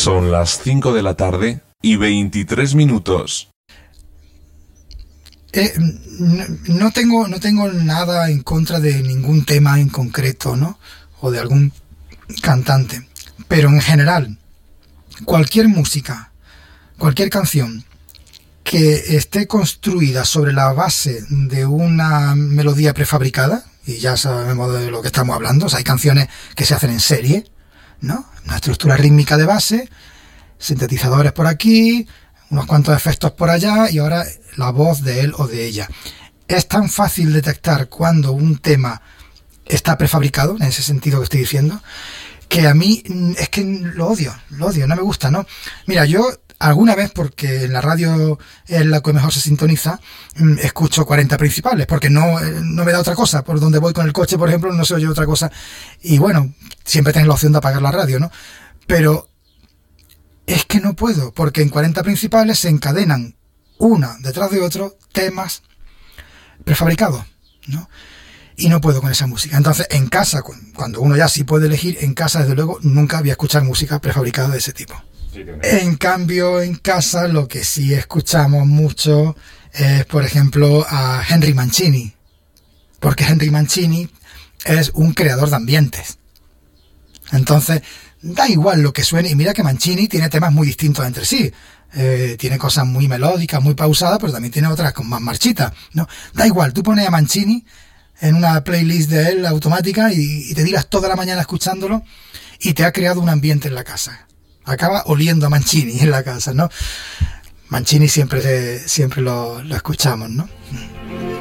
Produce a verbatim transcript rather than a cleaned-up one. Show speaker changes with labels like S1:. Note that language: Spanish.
S1: Son las cinco de la tarde y veintitrés minutos.
S2: Eh, no, no tengo, no tengo nada en contra de ningún tema en concreto, ¿no? O de algún cantante. Pero en general, cualquier música, cualquier canción que esté construida sobre la base de una melodía prefabricada, y ya sabemos de lo que estamos hablando, o sea, hay canciones que se hacen en serie, ¿no? Una estructura rítmica de base, sintetizadores por aquí, unos cuantos efectos por allá, y ahora la voz de él o de ella. Es tan fácil detectar cuando un tema está prefabricado, en ese sentido que estoy diciendo, que a mí es que lo odio, lo odio, no me gusta, ¿no? Mira, yo alguna vez, porque en la radio es la que mejor se sintoniza, escucho cuarenta principales, porque no, no me da otra cosa. Por donde voy con el coche, por ejemplo, no se oye otra cosa. Y bueno, siempre tienes la opción de apagar la radio, ¿no? Pero es que no puedo, porque en cuarenta principales se encadenan una detrás de otro temas prefabricados, ¿no? Y no puedo con esa música. Entonces, en casa, cuando uno ya sí puede elegir, en casa, desde luego, nunca voy a escuchar música prefabricada de ese tipo. En cambio, en casa, lo que sí escuchamos mucho es, por ejemplo, a Henry Mancini. Porque Henry Mancini es un creador de ambientes. Entonces, da igual lo que suene. Y mira que Mancini tiene temas muy distintos entre sí. Eh, tiene cosas muy melódicas, muy pausadas, pero también tiene otras con más marchitas, ¿no? Da igual, tú pones a Mancini en una playlist de él automática y, y te tiras toda la mañana escuchándolo y te ha creado un ambiente en la casa. Acaba oliendo a Mancini en la casa, ¿no? Mancini siempre, siempre lo, lo escuchamos, ¿no?